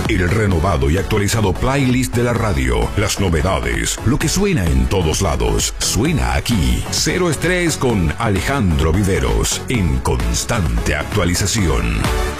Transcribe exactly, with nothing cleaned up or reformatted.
El renovado y actualizado playlist de la radio, las novedades, lo que suena en todos lados, suena aquí. Cero Estrés con Alejandro Viveros, en constante actualización.